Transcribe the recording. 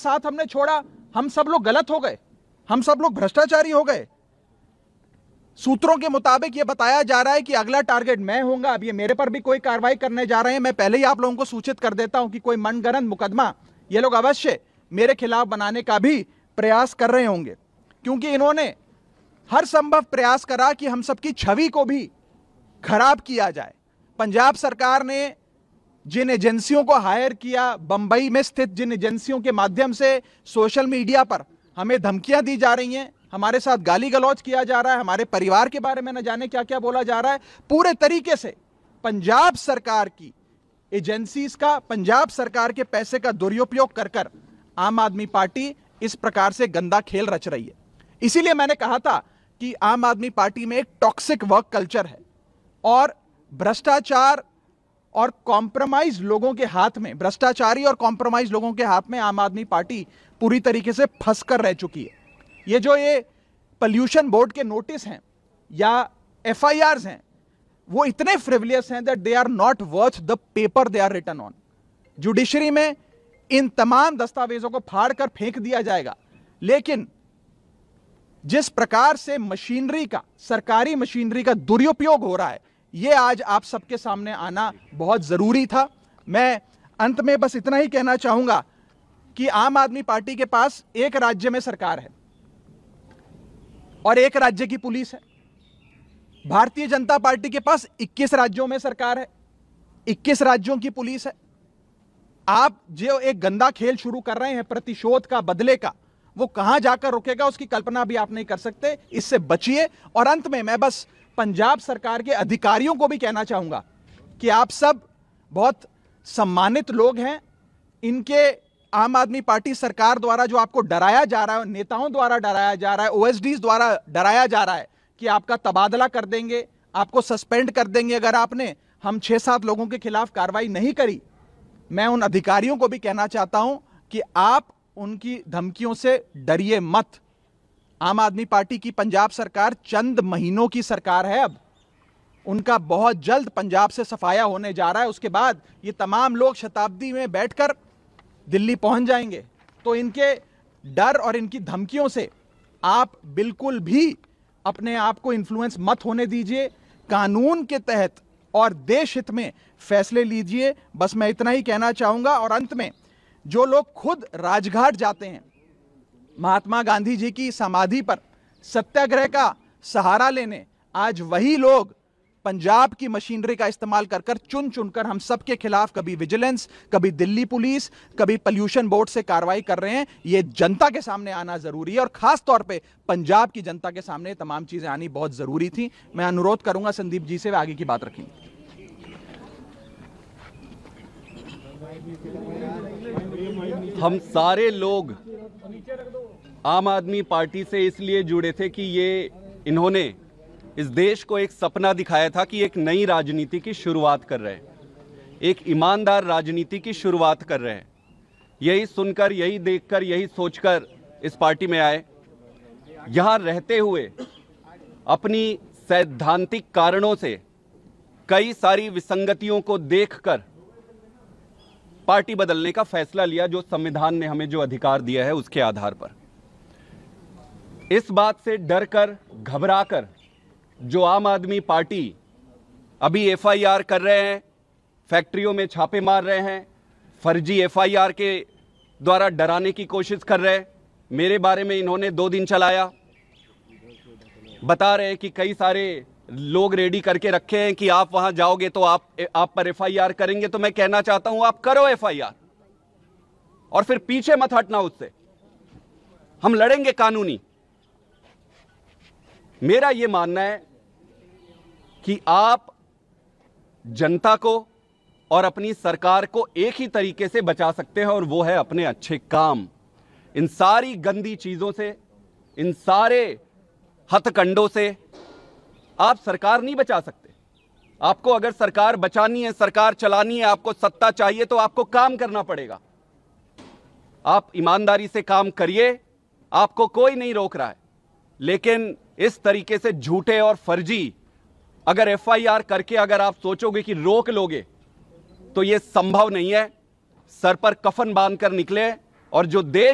साथ हमने छोड़ा, हम सब लोग गलत हो गए, हम सब लोग भ्रष्टाचारी हो गए। सूत्रों के मुताबिक यह बताया जा रहा है कि अगला टारगेट मैं होऊंगा। अब ये मेरे पर भी कोई कार्रवाई करने जा रहे हैं। मैं पहले ही आप लोगों को सूचित कर देता हूं कि कोई मनगढ़ंत मुकदमा ये लोग अवश्य मेरे खिलाफ बनाने का भी प्रयास कर रहे होंगे, क्योंकि इन्होंने हर संभव प्रयास करा कि हम सबकी छवि को भी खराब किया जाए। पंजाब सरकार ने जिन एजेंसियों को हायर किया, बंबई में स्थित जिन एजेंसियों के माध्यम से सोशल मीडिया पर हमें धमकियां दी जा रही हैं, हमारे साथ गाली गलौज किया जा रहा है, हमारे परिवार के बारे में न जाने क्या क्या बोला जा रहा है, पूरे तरीके से पंजाब सरकार की एजेंसीज का, पंजाब सरकार के पैसे का दुरुपयोग कर कर आम आदमी पार्टी इस प्रकार से गंदा खेल रच रही है। इसीलिए मैंने कहा था कि आम आदमी पार्टी में एक टॉक्सिक वर्क कल्चर है और भ्रष्टाचार और कॉम्प्रोमाइज लोगों के हाथ में, भ्रष्टाचारी और कॉम्प्रोमाइज लोगों के हाथ में आम आदमी पार्टी पूरी तरीके से फंसकर रह चुकी है। ये जो ये पोल्यूशन बोर्ड के नोटिस हैं या एफआईआर्स हैं, वो इतने फ्रिवलियस हैं that they are not worth the paper they are written on. Judiciary में इन तमाम दस्तावेजों को फाड़कर फेंक दिया जाएगा, लेकिन जिस प्रकार से मशीनरी का, सरकारी मशीनरी का दुरुपयोग हो रहा है, यह आज आप सबके सामने आना बहुत जरूरी था। मैं अंत में बस इतना ही कहना चाहूंगा कि आम आदमी पार्टी के पास एक राज्य में सरकार है और एक राज्य की पुलिस है। भारतीय जनता पार्टी के पास 21 राज्यों में सरकार है, 21 राज्यों की पुलिस है। आप जो एक गंदा खेल शुरू कर रहे हैं प्रतिशोध का, बदले का, वो कहां जाकर रुकेगा उसकी कल्पना भी आप नहीं कर सकते। इससे बचिए। और अंत में मैं बस पंजाब सरकार के अधिकारियों को भी कहना चाहूंगा कि आप सब बहुत सम्मानित लोग हैं। इनके आम आदमी पार्टी सरकार द्वारा जो आपको डराया जा रहा है, नेताओं द्वारा डराया जा रहा है, ओएसडीज द्वारा डराया जा रहा है कि आपका तबादला कर देंगे, आपको सस्पेंड कर देंगे अगर आपने हम 6-7 लोगों के खिलाफ कार्रवाई नहीं करी। मैं उन अधिकारियों को भी कहना चाहता हूं कि आप उनकी धमकियों से डरिए मत। आम आदमी पार्टी की पंजाब सरकार चंद महीनों की सरकार है। अब उनका बहुत जल्द पंजाब से सफाया होने जा रहा है। उसके बाद ये तमाम लोग शताब्दी में बैठकर दिल्ली पहुंच जाएंगे। तो इनके डर और इनकी धमकियों से आप बिल्कुल भी अपने आप को इन्फ्लुएंस मत होने दीजिए। कानून के तहत और देश हित में फैसले लीजिए। बस मैं इतना ही कहना चाहूंगा। और अंत में जो लोग खुद राजघाट जाते हैं, महात्मा गांधी जी की समाधि पर सत्याग्रह का सहारा लेने, आज वही लोग पंजाब की मशीनरी का इस्तेमाल कर कर चुन चुनकर हम सबके खिलाफ कभी विजिलेंस, कभी दिल्ली पुलिस, कभी पोल्यूशन बोर्ड से कार्रवाई कर रहे हैं। यह जनता के सामने आना जरूरी है और खास तौर पे पंजाब की जनता के सामने तमाम चीजें आनी बहुत जरूरी थी। मैं अनुरोध करूंगा संदीप जी से वे आगे की बात रखेंगे। हम सारे लोग आम आदमी पार्टी से इसलिए जुड़े थे कि इन्होंने इस देश को एक सपना दिखाया था कि एक नई राजनीति की शुरुआत कर रहे हैं, एक ईमानदार राजनीति की शुरुआत कर रहे हैं। यही सुनकर, यही देखकर, यही सोचकर इस पार्टी में आए। यहाँ रहते हुए अपनी सैद्धांतिक कारणों से कई सारी विसंगतियों को देखकर पार्टी बदलने का फैसला लिया, जो संविधान ने हमें जो अधिकार दिया है उसके आधार पर। इस बात से डरकर, घबराकर जो आम आदमी पार्टी अभी एफआईआर कर रहे हैं, फैक्ट्रियों में छापे मार रहे हैं, फर्जी एफआईआर के द्वारा डराने की कोशिश कर रहे हैं। मेरे बारे में इन्होंने 2 दिन चलाया, बता रहे हैं कि कई सारे लोग रेडी करके रखे हैं कि आप वहां जाओगे तो आप पर एफआईआर करेंगे। तो मैं कहना चाहता हूं, आप करो एफआईआर और फिर पीछे मत हटना उससे। हम लड़ेंगे कानूनी। मेरा यह मानना है कि आप जनता को और अपनी सरकार को एक ही तरीके से बचा सकते हैं और वो है अपने अच्छे काम। इन सारी गंदी चीजों से, इन सारे हथकंडों से आप सरकार नहीं बचा सकते। आपको अगर सरकार बचानी है, सरकार चलानी है, आपको सत्ता चाहिए, तो आपको काम करना पड़ेगा। आप ईमानदारी से काम करिए, आपको कोई नहीं रोक रहा है। लेकिन इस तरीके से झूठे और फर्जी अगर एफआईआर करके अगर आप सोचोगे कि रोक लोगे, तो यह संभव नहीं है। सर पर कफन बांधकर निकले और जो देश